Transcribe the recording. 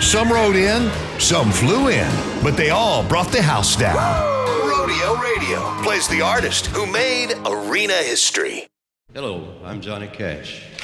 Some rode in, some flew in, but they all brought the house down. Rodeo Radio plays the artist who made arena history. Hello, I'm Johnny Cash.